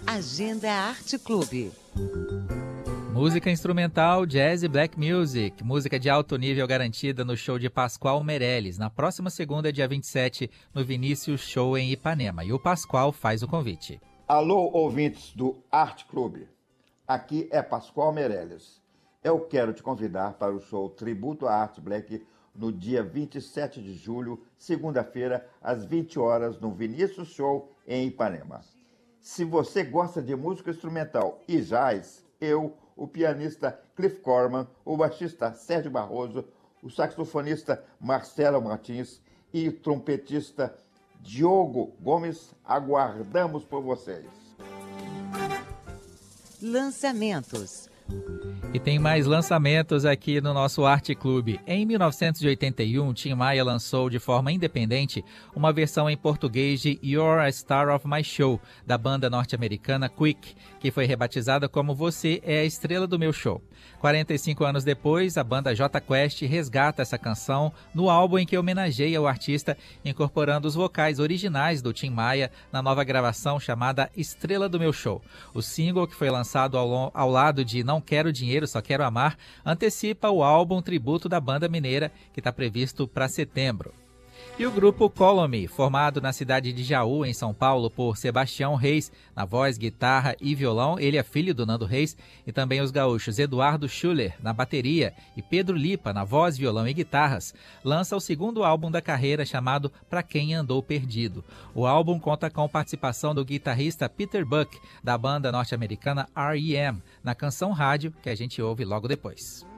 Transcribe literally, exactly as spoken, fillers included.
Agenda Arte Clube. Música instrumental, jazz e black music. Música de alto nível garantida no show de Pascoal Meirelles, na próxima segunda, dia vinte e sete, no Vinícius Show em Ipanema. E o Pascoal faz o convite. Alô, ouvintes do Arte Clube. Aqui é Pascoal Meirelles. Eu quero te convidar para o show Tributo à Arte Black no dia vinte e sete de julho, segunda-feira, às vinte horas, no Vinícius Show em Ipanema. Se você gosta de música instrumental e jazz, eu, o pianista Cliff Corman, o baixista Sérgio Barroso, o saxofonista Marcelo Martins e o trompetista Diogo Gomes aguardamos por vocês. Lançamentos. E tem mais lançamentos aqui no nosso Arte Clube. Em mil novecentos e oitenta e um, Tim Maia lançou de forma independente uma versão em português de You're a Star of My Show, da banda norte-americana Quick, que foi rebatizada como Você é a Estrela do Meu Show. quarenta e cinco anos depois, a banda Jota Quest resgata essa canção no álbum em que homenageia o artista, incorporando os vocais originais do Tim Maia na nova gravação chamada Estrela do Meu Show. O single, que foi lançado ao, ao lado de Não Quero Dinheiro, Só Quero Amar, antecipa o álbum tributo da banda mineira, que está previsto para setembro. E o grupo Color Me, formado na cidade de Jaú, em São Paulo, por Sebastião Reis, na voz, guitarra e violão, ele é filho do Nando Reis, e também os gaúchos Eduardo Schuller, na bateria, e Pedro Lipa, na voz, violão e guitarras, lança o segundo álbum da carreira chamado Pra Quem Andou Perdido. O álbum conta com participação do guitarrista Peter Buck, da banda norte-americana R E M, na canção Rádio, que a gente ouve logo depois.